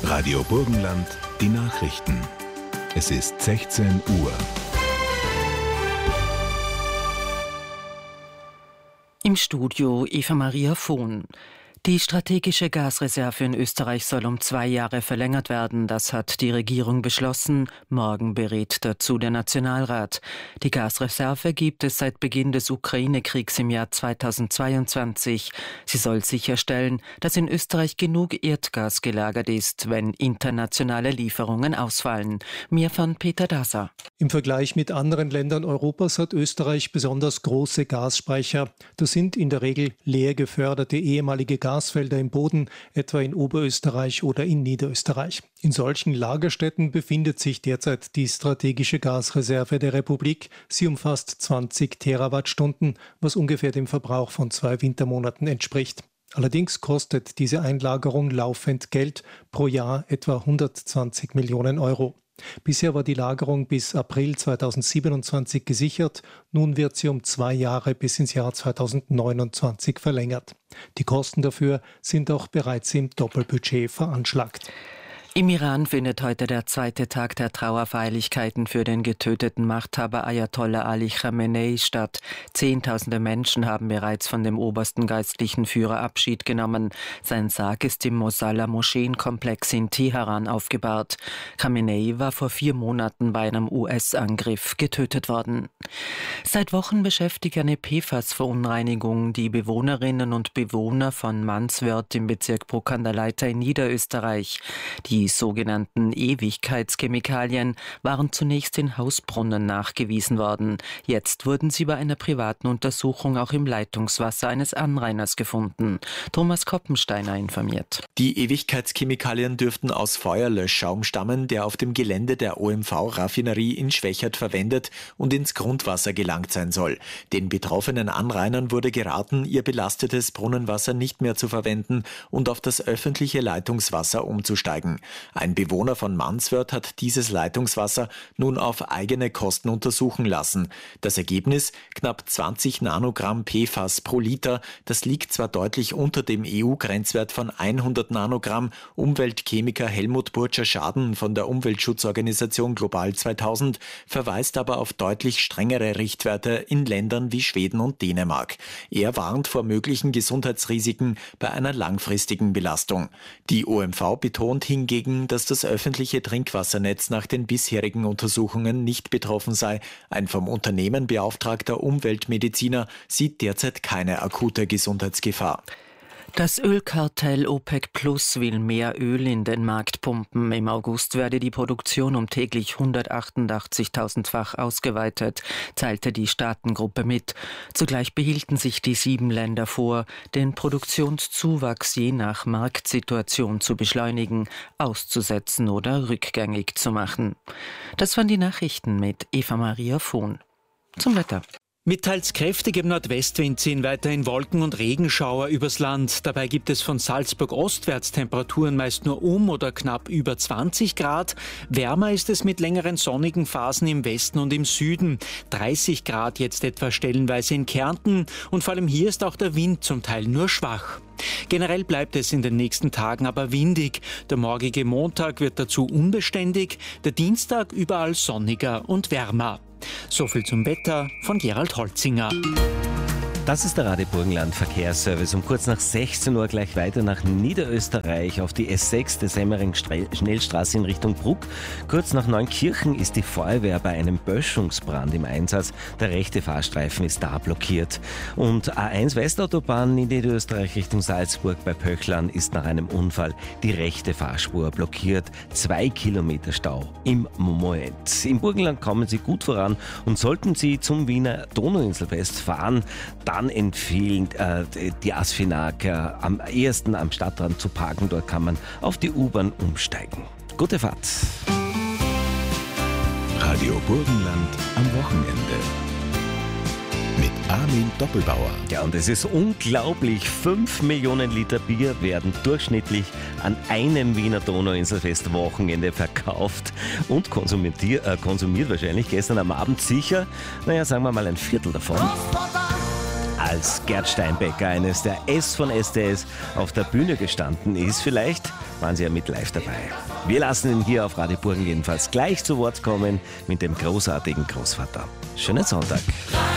Radio Burgenland, die Nachrichten. Es ist 16 Uhr. Im Studio Eva-Maria Vohn. Die strategische Gasreserve in Österreich soll um 2 Jahre verlängert werden. Das hat die Regierung beschlossen. Morgen berät dazu der Nationalrat. Die Gasreserve gibt es seit Beginn des Ukraine-Kriegs im Jahr 2022. Sie soll sicherstellen, dass in Österreich genug Erdgas gelagert ist, wenn internationale Lieferungen ausfallen. Mehr von Peter Dasser. Im Vergleich mit anderen Ländern Europas hat Österreich besonders große Gasspeicher. Das sind in der Regel leer geförderte ehemalige Gasfelder im Boden, etwa in Oberösterreich oder in Niederösterreich. In solchen Lagerstätten befindet sich derzeit die strategische Gasreserve der Republik. Sie umfasst 20 Terawattstunden, was ungefähr dem Verbrauch von 2 Wintermonaten entspricht. Allerdings kostet diese Einlagerung laufend Geld, pro Jahr etwa 120 Millionen Euro. Bisher war die Lagerung bis April 2027 gesichert, nun wird sie um 2 Jahre bis ins Jahr 2029 verlängert. Die Kosten dafür sind auch bereits im Doppelbudget veranschlagt. Im Iran findet heute der 2. Tag der Trauerfeierlichkeiten für den getöteten Machthaber Ayatollah Ali Khamenei statt. Zehntausende Menschen haben bereits von dem obersten geistlichen Führer Abschied genommen. Sein Sarg ist im Mosalla-Moscheenkomplex in Teheran aufgebahrt. Khamenei war vor 4 Monaten bei einem US-Angriff getötet worden. Seit Wochen beschäftigt eine PFAS-Verunreinigung die Bewohnerinnen und Bewohner von Manswörth im Bezirk Bruck an der Leitha in Niederösterreich. Die sogenannten Ewigkeitschemikalien waren zunächst in Hausbrunnen nachgewiesen worden. Jetzt wurden sie bei einer privaten Untersuchung auch im Leitungswasser eines Anrainers gefunden. Thomas Koppensteiner informiert. Die Ewigkeitschemikalien dürften aus Feuerlöschschaum stammen, der auf dem Gelände der OMV-Raffinerie in Schwechat verwendet und ins Grundwasser gelangt sein soll. Den betroffenen Anrainern wurde geraten, ihr belastetes Brunnenwasser nicht mehr zu verwenden und auf das öffentliche Leitungswasser umzusteigen. Ein Bewohner von Manswörth hat dieses Leitungswasser nun auf eigene Kosten untersuchen lassen. Das Ergebnis: knapp 20 Nanogramm PFAS pro Liter. Das liegt zwar deutlich unter dem EU-Grenzwert von 100 Nanogramm. Umweltchemiker Helmut Burtscher-Schaden von der Umweltschutzorganisation Global 2000 verweist aber auf deutlich strengere Richtwerte in Ländern wie Schweden und Dänemark. Er warnt vor möglichen Gesundheitsrisiken bei einer langfristigen Belastung. Die OMV betont hingegen, dass das öffentliche Trinkwassernetz nach den bisherigen Untersuchungen nicht betroffen sei. Ein vom Unternehmen beauftragter Umweltmediziner sieht derzeit keine akute Gesundheitsgefahr. Das Ölkartell OPEC Plus will mehr Öl in den Markt pumpen. Im August werde die Produktion um täglich 188.000-fach ausgeweitet, teilte die Staatengruppe mit. Zugleich behielten sich die 7 Länder vor, den Produktionszuwachs je nach Marktsituation zu beschleunigen, auszusetzen oder rückgängig zu machen. Das waren die Nachrichten mit Eva-Maria Vohn. Zum Wetter. Mit teils kräftigem Nordwestwind ziehen weiterhin Wolken- und Regenschauer übers Land. Dabei gibt es von Salzburg ostwärts Temperaturen meist nur oder knapp über 20 Grad. Wärmer ist es mit längeren sonnigen Phasen im Westen und im Süden. 30 Grad jetzt etwa stellenweise in Kärnten. Und vor allem hier ist auch der Wind zum Teil nur schwach. Generell bleibt es in den nächsten Tagen aber windig. Der morgige Montag wird dazu unbeständig, der Dienstag überall sonniger und wärmer. So viel zum Wetter von Gerald Holzinger. Das ist der Radio Burgenland Verkehrsservice. Um kurz nach 16 Uhr gleich weiter nach Niederösterreich auf die S6 der Semmering-Schnellstraße in Richtung Bruck. Kurz nach Neunkirchen ist die Feuerwehr bei einem Böschungsbrand im Einsatz. Der rechte Fahrstreifen ist da blockiert. Und A1 Westautobahn in Niederösterreich Richtung Salzburg bei Pöchlern ist nach einem Unfall die rechte Fahrspur blockiert. 2 Kilometer Stau im Moment. Im Burgenland kommen Sie gut voran und sollten Sie zum Wiener Donauinselfest fahren, dann empfehlen die Asfinaker am ehesten am Stadtrand zu parken. Dort kann man auf die U-Bahn umsteigen. Gute Fahrt. Radio Burgenland am Wochenende. Mit Armin Doppelbauer. Ja, und es ist unglaublich. 5 Millionen Liter Bier werden durchschnittlich an einem Wiener Donauinselfest-Wochenende verkauft und konsumiert wahrscheinlich gestern am Abend sicher, sagen wir mal ein Viertel davon. als Gerd Steinbecker, eines der S von SDS, auf der Bühne gestanden ist. Vielleicht waren Sie ja mit live dabei. Wir lassen ihn hier auf Radio Burgen jedenfalls gleich zu Wort kommen mit dem großartigen Großvater. Schönen Sonntag.